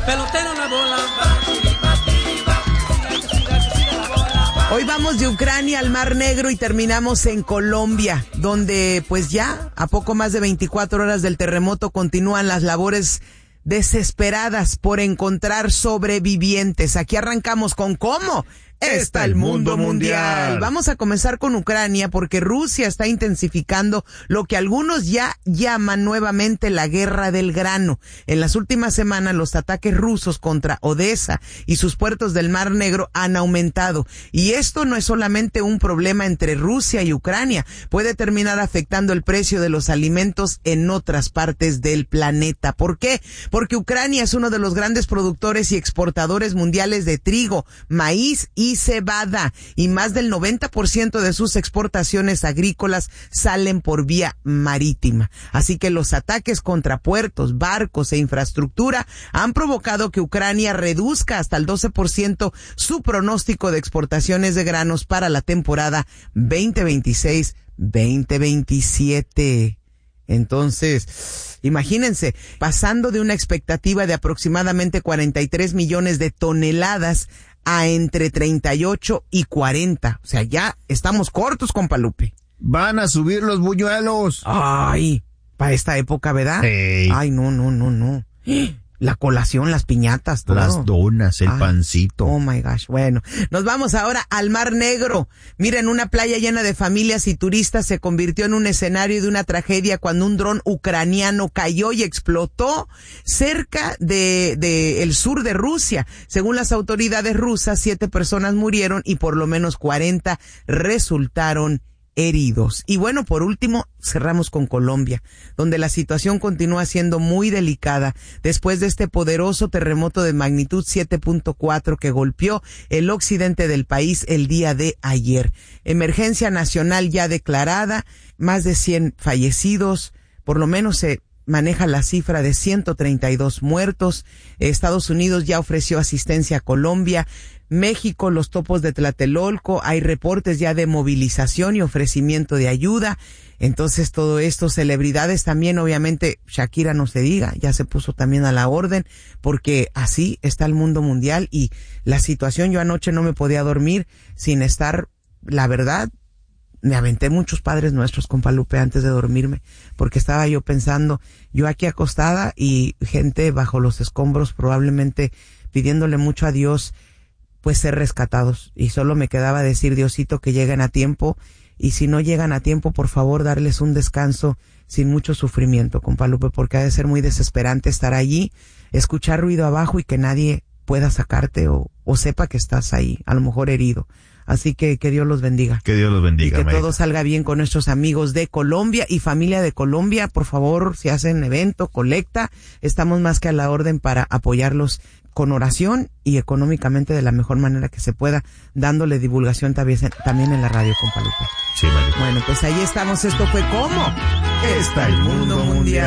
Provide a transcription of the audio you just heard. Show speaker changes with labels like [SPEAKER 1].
[SPEAKER 1] pelotero la bola.
[SPEAKER 2] Hoy vamos de Ucrania al Mar Negro y terminamos en Colombia, donde pues ya a poco más de 24 horas del terremoto continúan las labores desesperadas por encontrar sobrevivientes. Aquí arrancamos con ¿cómo? Está el mundo mundial. Vamos a comenzar con Ucrania porque Rusia está intensificando lo que algunos ya llaman nuevamente la guerra del grano. En las últimas semanas los ataques rusos contra Odessa y sus puertos del Mar Negro han aumentado. Y esto no es solamente un problema entre Rusia y Ucrania, puede terminar afectando el precio de los alimentos en otras partes del planeta. ¿Por qué? Porque Ucrania es uno de los grandes productores y exportadores mundiales de trigo, maíz y cebada, y más del 90% de sus exportaciones agrícolas salen por vía marítima. Así que los ataques contra puertos, barcos e infraestructura han provocado que Ucrania reduzca hasta el 12% su pronóstico de exportaciones de granos para la temporada 2026-2027. Entonces, imagínense, pasando de una expectativa de aproximadamente 43 millones de toneladas a entre 38 y 40. O sea, ya estamos cortos, compa Lupe.
[SPEAKER 3] Van a subir los buñuelos.
[SPEAKER 2] Ay, para esta época, ¿verdad?
[SPEAKER 3] Sí.
[SPEAKER 2] Ay, no. La colación, las piñatas, todo.
[SPEAKER 3] Las donas, el pancito.
[SPEAKER 2] Oh my gosh. Bueno, nos vamos ahora al Mar Negro. Miren, una playa llena de familias y turistas se convirtió en un escenario de una tragedia cuando un dron ucraniano cayó y explotó cerca de el sur de Rusia. Según las autoridades rusas, 7 personas murieron y por lo menos 40 resultaron heridos. Y bueno, por último, cerramos con Colombia, donde la situación continúa siendo muy delicada después de este poderoso terremoto de magnitud 7.4 que golpeó el occidente del país el día de ayer. Emergencia nacional ya declarada, más de 100 fallecidos, por lo menos se maneja la cifra de 132 muertos. Estados Unidos ya ofreció asistencia a Colombia. México, los topos de Tlatelolco, hay reportes ya de movilización y ofrecimiento de ayuda. Entonces todo esto, celebridades también, obviamente Shakira no se diga, ya se puso también a la orden, porque así está el mundo mundial y la situación. Yo anoche no me podía dormir sin estar, la verdad, me aventé muchos Padres Nuestros, compa Lupe, antes de dormirme, porque estaba yo pensando, yo aquí acostada y gente bajo los escombros probablemente pidiéndole mucho a Dios pues ser rescatados, y solo me quedaba decir, Diosito, que lleguen a tiempo, y si no llegan a tiempo, por favor, darles un descanso sin mucho sufrimiento, compa Lupe, porque ha de ser muy desesperante estar allí, escuchar ruido abajo y que nadie pueda sacarte o sepa que estás ahí, a lo mejor herido. Así que Dios los bendiga.
[SPEAKER 3] Que Dios los bendiga.
[SPEAKER 2] Y que todo salga bien con nuestros amigos de Colombia y familia de Colombia. Por favor, si hacen evento, colecta, estamos más que a la orden para apoyarlos con oración y económicamente de la mejor manera que se pueda, dándole divulgación también en la radio, compa Lupe.
[SPEAKER 3] Sí, María.
[SPEAKER 2] Bueno, pues ahí estamos. Esto fue ¿Cómo?
[SPEAKER 3] Está el mundo mundial.